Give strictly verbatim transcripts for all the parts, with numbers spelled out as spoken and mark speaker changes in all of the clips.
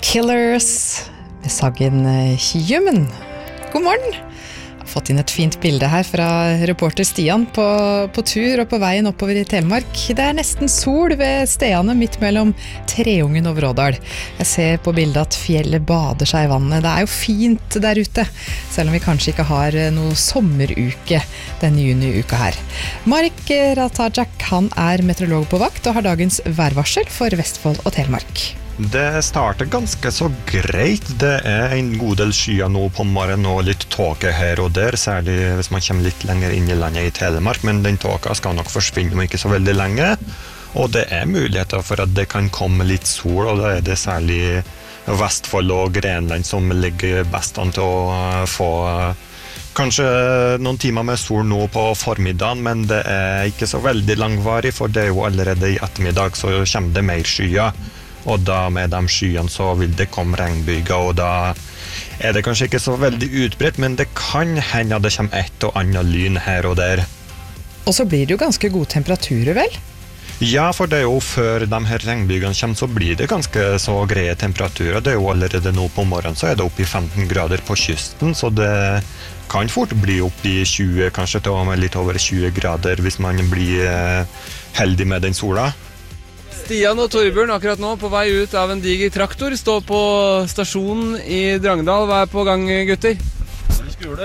Speaker 1: Killers med sangen Human. God morgen! Jeg har fått inn et fint bilde her fra reporter Stian på, på tur og på veien oppover i Telemark. Det er nesten sol ved stedene midt mellom Treungen og Vrådal. Jeg ser på bildet at fjellet bader seg i vannet. Det er jo fint der ute, selv om vi kanskje ikke har noe sommeruke denne juni-uka her. Marek Ratajak, han er meteorolog på vakt og har dagens værvarsel for Vestfold og Telemark.
Speaker 2: Det starter ganske så greit. Det er en god del skyer nå på morgenen og litt tåke her og der, særlig hvis man kommer litt lenger inn i landet i Telemark, men den tåka skal nok forsvinne om ikke så veldig lenge. Og det er muligheter for at det kan komme litt sol, og da er det særlig Vestfold og Grenland som ligger best an til å få kanskje noen timer med sol nå på formiddagen, men det er ikke så veldig langvarig, for det er jo allerede i ettermiddag så kommer det mer skyer. Og da med de skyene så vil det komme regnbyger, og da er det kanskje ikke så veldig utbredt, men det kan hende at det kommer et og annet lyn her og der.
Speaker 1: Og så blir det jo ganske gode temperaturer, vel?
Speaker 2: Ja, for det er jo før de her regnbygene kommer, så blir det ganske så greie temperaturer. Det er jo allerede nå på morgenen, så er det opp i femten grader på kysten, så det kan fort bli opp i tjue, kanskje til og med litt over tjue grader hvis man blir heldig med den sola.
Speaker 3: Stian og Torbjørn akkurat nå på vei ut av en diger traktor, står på stasjonen i Drangedal. Hva er på gang, gutter?
Speaker 4: Skole.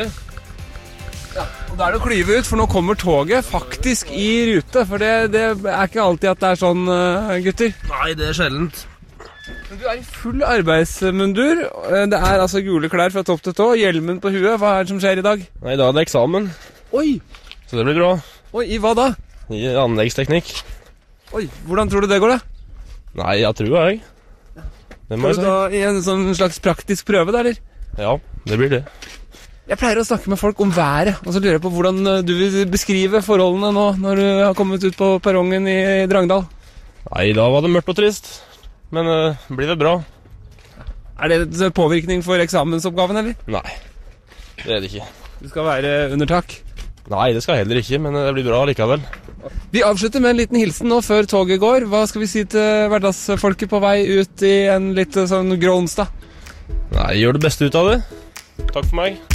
Speaker 3: Ja, og da er det å klyve ut, for nå kommer toget faktisk i rute, for det, det er ikke alltid at det er sånn, gutter.
Speaker 4: Nei, det er sjeldent.
Speaker 3: Men du er i full arbeidsmundur. Det er altså gule klær fra topp til tå, hjelmen på huet. Hva er det som skjer i dag?
Speaker 4: Nei, da er det eksamen.
Speaker 3: Oi!
Speaker 4: Så det blir bra.
Speaker 3: Oi, i hva da?
Speaker 4: I anleggsteknikk.
Speaker 3: Oi, hvordan tror du det går da?
Speaker 4: Nei, jeg tror jeg. Det må jeg
Speaker 3: Tror du
Speaker 4: si.
Speaker 3: da i en sånn slags praktisk prøve da, eller?
Speaker 4: Ja, det blir det.
Speaker 3: Jeg pleier å snakke med folk om været, og så lurer jeg på hvordan du vil beskrive forholdene nå, når du har kommet ut på perrongen i Drangedal.
Speaker 4: Nei, da var det mørkt og trist. Men uh, blir det bra?
Speaker 3: Er det en påvirkning for eksamensoppgaven, eller?
Speaker 4: Nei, det er det ikke.
Speaker 3: Du skal være under tak.
Speaker 4: Nei, det skal jeg heller ikke, men det blir bra likevel.
Speaker 3: Vi avslutter med en liten hilsen nå før toget går. Hva skal vi si til hverdagsfolket på vei ut i en litt sånn grå onsdag?
Speaker 4: Nei, gjør det beste ut av det. Takk for meg.